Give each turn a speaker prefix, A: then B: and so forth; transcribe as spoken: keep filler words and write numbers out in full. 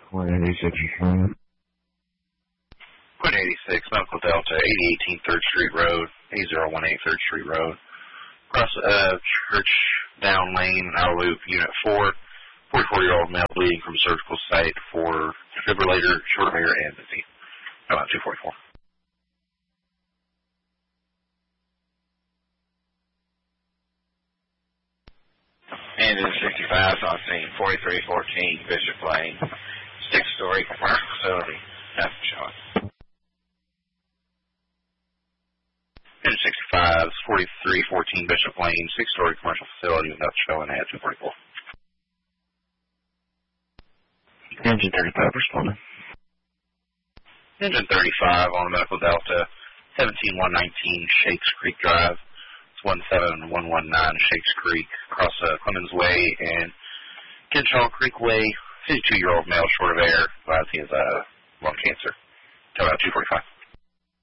A: one eighty-six is fine.
B: one eighty-six, Medical Delta, eighty eighteen third Street Road, eighty one eight third Street Road. Cross uh, Church Down Lane, Outer Loop, Unit four. forty-four-year-old male bleeding from surgical site for defibrillator, short of air, and busy. About two forty-four.
C: Engine sixty-five is on scene, forty-three fourteen Bishop Lane, six-story commercial facility, nothing showing.
B: Engine sixty-five, forty-three fourteen Bishop Lane, six-story commercial facility, nothing showing at two forty-four.
A: Engine thirty-five responding.
B: Engine thirty-five on the Medical Delta, seventeen one nineteen Shakes Creek Drive. It's one seven one one nine Shakes Creek, across uh, Clemens Way and Kinshaw Creek Way. fifty-two-year-old male, short of air, advised he has uh, lung cancer. Till about two forty-five.